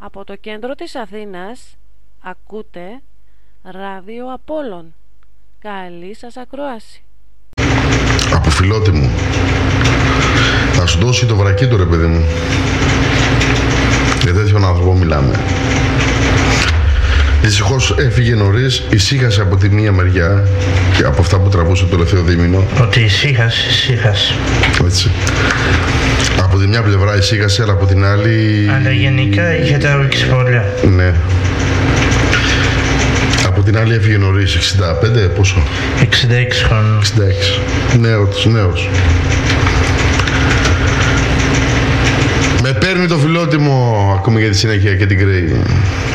Από το κέντρο της Αθήνας ακούτε Ράδιο Απόλλων. Καλή σας ακρόαση. Από Φιλότιμο. Θα σου δώσει το βρακί του, ρε παιδί μου. Για τέτοιον άνθρωπο μιλάμε. Δυστυχώς έφυγε νωρίς, ησύχασε από τη μία μεριά και από αυτά που τραβούσε το τελευταίο δίμηνο. Ότι ησύχασε. Έτσι. Από τη μια πλευρά ησύχασε, αλλά από την άλλη... Αλλά γενικά είχε τραβήξει πολλά. Ναι. Από την άλλη έφυγε νωρίς, 65, πόσο? 66 χρόνων. 66. Νέος. Με παίρνει το Φιλότιμο, ακούμε για τη συνέχεια και την Κρέη.